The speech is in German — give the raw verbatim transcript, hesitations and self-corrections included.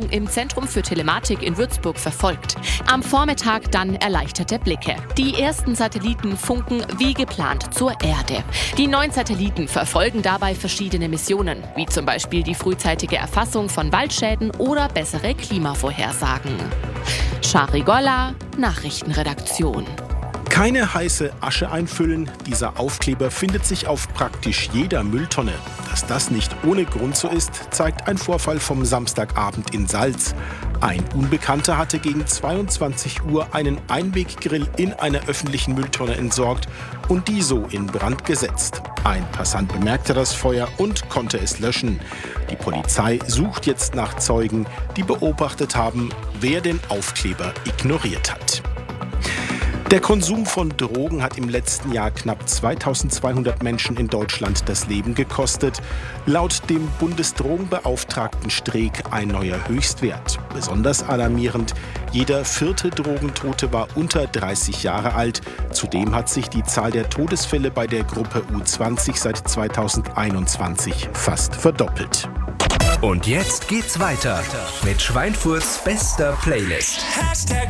Morgen im Zentrum für Telematik in Würzburg verfolgt. Am Vormittag dann erleichterte Blicke. Die ersten Satelliten funken wie geplant zur Erde. Die neuen Satelliten verfolgen dabei verschiedene Missionen, wie zum Beispiel die frühzeitige Erfassung von Waldschäden oder bessere Klimavorhersagen. Shari Golla, Nachrichtenredaktion. Keine heiße Asche einfüllen, dieser Aufkleber findet sich auf praktisch jeder Mülltonne. Dass das nicht ohne Grund so ist, zeigt ein Vorfall vom Samstagabend in Salz. Ein Unbekannter hatte gegen zweiundzwanzig Uhr einen Einweggrill in einer öffentlichen Mülltonne entsorgt und die so in Brand gesetzt. Ein Passant bemerkte das Feuer und konnte es löschen. Die Polizei sucht jetzt nach Zeugen, die beobachtet haben, wer den Aufkleber ignoriert hat. Der Konsum von Drogen hat im letzten Jahr knapp zweitausendzweihundert Menschen in Deutschland das Leben gekostet. Laut dem Bundesdrogenbeauftragten Streeck ein neuer Höchstwert. Besonders alarmierend, jeder vierte Drogentote war unter dreißig Jahre alt. Zudem hat sich die Zahl der Todesfälle bei der Gruppe U zwanzig seit zweitausendeinundzwanzig fast verdoppelt. Und jetzt geht's weiter mit Schweinfurts bester Playlist.